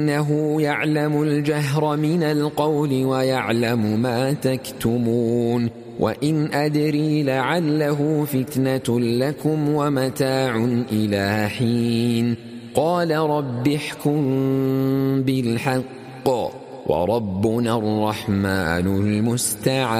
إنه يعلم الجهر من القول ويعلم ما تكتمون وإن أدري لعله فتنة لكم ومتاع إلى حين قال رب احكم بالحق وربنا الرحمن المستعان